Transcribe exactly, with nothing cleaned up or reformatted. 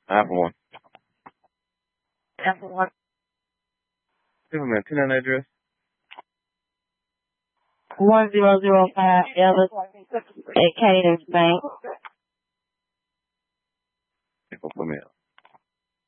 Apple one. Apple one. Give him a pin on address. One zero zero five Ellis at Cadence Bank. Apple mail.